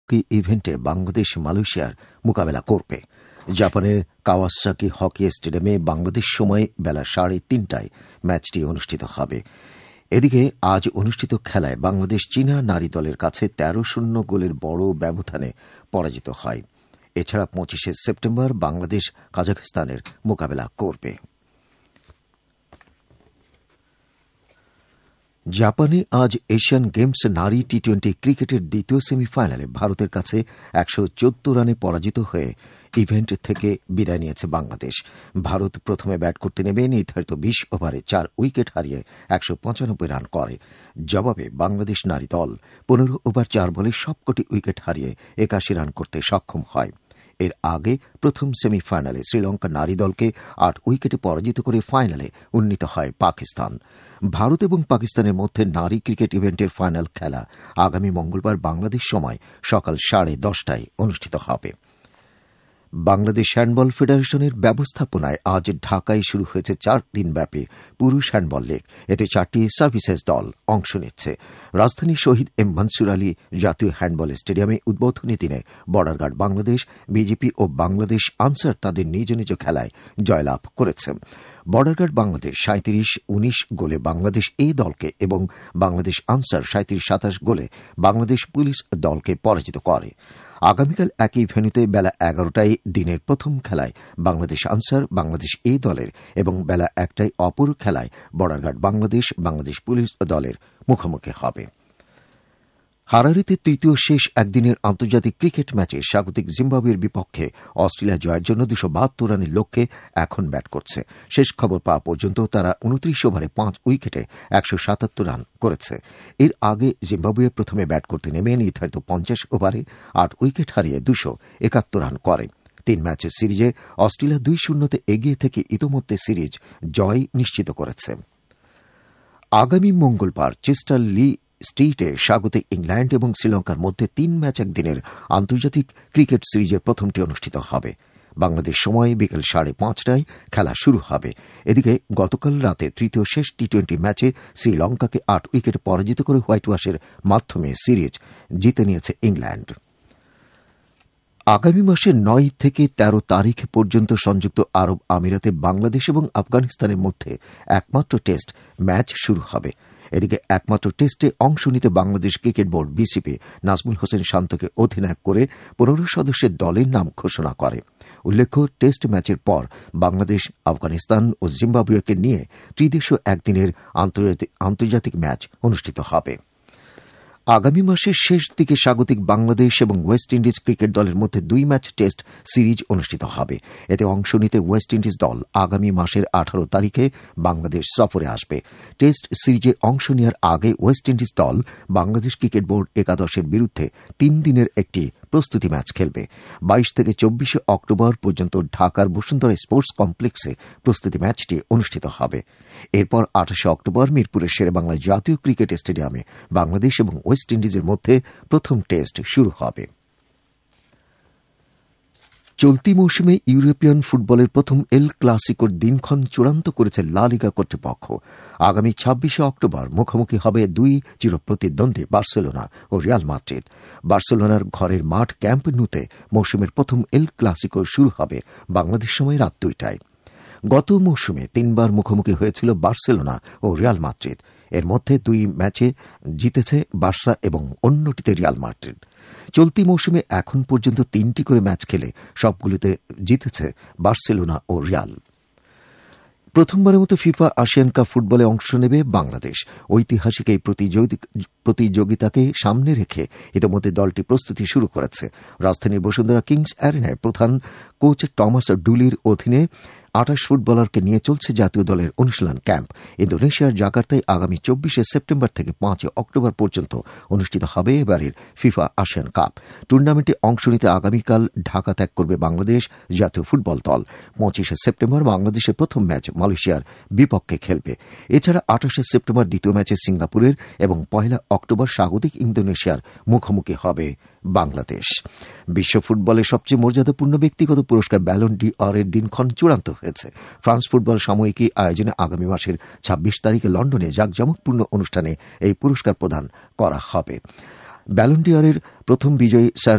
Hockey ইভেন্টে বাংলাদেশ মালয়েশিয়ার মোকাবেলা করবে। জাপানের কাওয়াসাকি হকি স্টেডিয়ামে বাংলাদেশ সময় বেলা 3:30টায় ম্যাচটি অনুষ্ঠিত হবে। এদিকে আজ অনুষ্ঠিত খেলায় বাংলাদেশ চীনা নারী দলের কাছে 13-0 গোলের বড় ব্যবধানে পরাজিত হয়। এছাড়া 25শে সেপ্টেম্বর বাংলাদেশ কাজাখস্তানের মোকাবেলা করবে। জাপানে আজ এশিয়ান গেমস নারী টি-20 ক্রিকেটের দ্বিতীয় সেমিফাইনালে ভারতের কাছে 114 রানে পরাজিত হয়ে ইভেন্ট থেকে বিদায় নিয়েছে বাংলাদেশ। ভারত প্রথমে ব্যাট করতে নেমে নির্ধারিত 20 ওভারে 4 উইকেট হারিয়ে 195 রান করে। জবাবে বাংলাদেশ নারী দল 15 ওভার 4 বলে সবকটি উইকেট হারিয়ে 81 রান করতে সক্ষম হয়। এর আগে প্রথম সেমিফাইনালে শ্রীলঙ্কা নারী দলকে 8 উইকেটে পরাজিত করে ফাইনালে উন্নীত হয় পাকিস্তান। ভারত এবং পাকিস্তানের মধ্যে নারী ক্রিকেট ইভেন্টের ফাইনাল খেলা আগামী মঙ্গলবার বাংলাদেশ সময় সকাল 10:30টায় অনুষ্ঠিত হবে। বাংলাদেশ হ্যান্ডবল ফেডারেশনের ব্যবস্থাপনায় আজ ঢাকায় শুরু হয়েছে 4 দিনব্যাপী পুরুষ হ্যান্ডবল লীগ। এতে 4টি সার্ভিসেস দল অংশ নিচ্ছে। রাজধানী শহীদ এম মনসুর আলী জাতীয় হ্যান্ডবল স্টেডিয়ামে উদ্বোধনী দিনে বর্ডার গার্ড বাংলাদেশ, বিজেপি ও বাংলাদেশ আনসার তাদের নিজ নিজ খেলায় জয়লাভ করেছে। বর্ডার গার্ড বাংলাদেশ 37-19 গোলে বাংলাদেশ এ দলকে এবং বাংলাদেশ আনসার 37-27 গোলে বাংলাদেশ পুলিশ দলকে পরাজিত করে। আগামীকাল একই ভেন্যুতে বেলা 11টায় দিনের প্রথম খেলায় বাংলাদেশ আনসার বাংলাদেশ এ দলের এবং বেলা 1টায় অপর খেলায় border guard Bangladesh Bangladesh police দলের মুখোমুখি হবে। হারারিতে তৃতীয় শেষ একদিনের আন্তর্জাতিক ক্রিকেট ম্যাচে স্বাগতিক জিম্বাবুয়ের বিপক্ষে অস্ট্রেলিয়া জয়ের জন্য 272 রানের লক্ষ্যে এখন ব্যাট করছে। শেষ খবর পাওয়া পর্যন্ত তারা 29 ওভারে 5 উইকেটে 177 রান করেছে। এর আগে জিম্বাবুয়ে প্রথমে ব্যাট করতে নেমে নির্ধারিত 50 ওভারে 8 উইকেট হারিয়ে 271 রান করে। 3 ম্যাচের সিরিজে অস্ট্রেলিয়া 2-0 এগিয়ে থেকে ইতোমধ্যে সিরিজ জয় নিশ্চিত করেছে। আগামী মঙ্গলবার চেস্টার লি স্ট্রিটে স্বাগতিক ইংল্যান্ড এবং শ্রীলঙ্কার মধ্যে 3 ম্যাচ একদিনের আন্তর্জাতিক ক্রিকেট সিরিজের প্রথমটি অনুষ্ঠিত হবে। বাংলাদেশ সময় বিকেল 5:30টায় খেলা শুরু হবে। এদিকে গতকাল রাতে তৃতীয় শেষ টি-20 ম্যাচে শ্রীলঙ্কাকে 8 উইকেটে পরাজিত করে হোয়াইট ওয়াশের মাধ্যমে সিরিজ জিতে নিয়েছে ইংল্যান্ড। আগামী মাসের 9 থেকে 13 তারিখ পর্যন্ত সংযুক্ত আরব আমিরাতে বাংলাদেশ এবং আফগানিস্তানের মধ্যে একমাত্র টেস্ট ম্যাচ শুরু হবে। এদিকে একমাত্র টেস্টে অংশ নিতে Bangladesh cricket board BCB Nazmul Hossain শান্তকে অধিনায়ক করে 15 সদস্যের দলের নাম ঘোষণা করে। উল্লেখ্য, টেস্ট ম্যাচের পর বাংলাদেশ আফগানিস্তান ও জিম্বাবুয়েকে নিয়ে ত্রিদেশীয় একদিনের আন্তর্জাতিক ম্যাচ অনুষ্ঠিত হবে। আগামী মাসের শেষ দিকে স্বাগতিক বাংলাদেশ এবং ওয়েস্ট ইন্ডিজ ক্রিকেট দলের মধ্যে 2 ম্যাচ টেস্ট সিরিজ অনুষ্ঠিত হবে। এতে অংশ নিতে ওয়েস্ট ইন্ডিজ দল আগামী মাসের 18 তারিখে বাংলাদেশ সফরে আসবে। টেস্ট সিরিজে অংশ নেওয়ার আগে ওয়েস্ট ইন্ডিজ দল বাংলাদেশ ক্রিকেট বোর্ড একাদশের বিরুদ্ধে 3 দিনের একটি প্রস্তুতি ম্যাচ খেলবে। 22 থেকে 24 অক্টোবর পর্যন্ত ঢাকার বসুন্ধরা স্পোর্টস কমপ্লেক্সে প্রস্তুতি ম্যাচটি অনুষ্ঠিত হবে। এরপর 28 অক্টোবর মিরপুরের শেরেবাংলা জাতীয় ক্রিকেট স্টেডিয়ামে বাংলাদেশ এবং ওয়েস্ট ইন্ডিজের মধ্যে প্রথম টেস্ট শুরু হবে। চলতি মৌসুমে ইউরোপিয়ান ফুটবলের প্রথম এল ক্লাসিকোর দিনক্ষণ চূড়ান্ত করেছে লা লিগা কর্তৃপক্ষ। আগামী 26 অক্টোবর মুখোমুখি হবে 2 চিরপ্রতিদ্বন্দ্বী বার্সেলোনা ও রিয়াল মাদ্রিদ। বার্সেলোনার ঘরের মাঠ ক্যাম্প নুতে মৌসুমের প্রথম এল ক্লাসিকো শুরু হবে বাংলাদেশ সময় রাত 2টায়। গত মৌসুমে 3 বার মুখোমুখি হয়েছিল বার্সেলোনা ও রিয়াল মাদ্রিদ। এর মধ্যে 2 ম্যাচে জিতেছে বার্সা এবং অন্যটিতে রিয়াল মাদ্রিদ। চলতি মৌসুমে এখন পর্যন্ত 3টি করে ম্যাচ খেলে সবগুলোতে জিতেছে বার্সেলোনা ও রিয়াল। প্রথমবারের মতো ফিফা আসিয়ান কাপ ফুটবলে অংশ নেবে বাংলাদেশ। ঐতিহাসিক এই প্রতিযোগিতাকে সামনে রেখে ইতিমধ্যে দলটি প্রস্তুতি শুরু করেছে। রাজধানীর বসুন্ধরা কিংস অ্যারেনায় প্রধান কোচ টমাস ডুলির অধীনে 28 ফুটবলারকে নিয়ে চলছে জাতীয় দলের অনুশীলন ক্যাম্প। ইন্দোনেশিয়ার জাকার্তায় আগামী 24 সেপ্টেম্বর থেকে 5 অক্টোবর পর্যন্ত অনুষ্ঠিত হবে এবারের ফিফা আসিয়ান কাপ। টুর্নামেন্টে অংশ নিতে আগামীকাল ঢাকা ত্যাগ করবে বাংলাদেশ জাতীয় ফুটবল দল। 25 সেপ্টেম্বর বাংলাদেশের প্রথম ম্যাচ মালয়েশিয়ার বিপক্ষে খেলবে। এছাড়া 28 সেপ্টেম্বর দ্বিতীয় ম্যাচে সিঙ্গাপুরের এবং 1 অক্টোবর স্বাগতিক ইন্দোনেশিয়ার মুখোমুখি হবে বাংলাদেশ। বিশ্ব ফুটবলের সবচেয়ে মর্যাদাপূর্ণ ব্যক্তিগত পুরস্কার ব্যালন ডি অরের দিনক্ষণ চূড়ান্ত হয়েছে। ফ্রান্স ফুটবল সাময়িকী আয়োজনে আগামী মাসের 26 তারিখে লন্ডনে জাঁকজমকপূর্ণ অনুষ্ঠানে এই পুরস্কার প্রদান করা হবে। ব্যালন ডি অরের প্রথম বিজয়ী স্যার